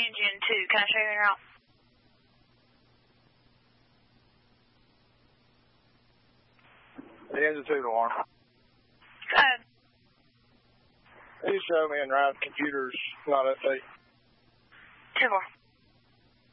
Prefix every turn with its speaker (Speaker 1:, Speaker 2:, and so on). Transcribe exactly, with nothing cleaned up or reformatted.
Speaker 1: engine two. Can I show you around?
Speaker 2: The engine two alarm.
Speaker 1: Go ahead.
Speaker 2: Please show me and ride computers, not update.
Speaker 1: Two more.